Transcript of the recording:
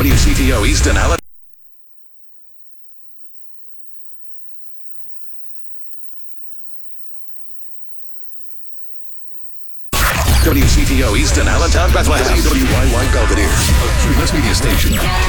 WCTO Easton Halifax. WCTO Easton Allentown, Bethlehem. WYY Belvedere, a Cumulus Media Station.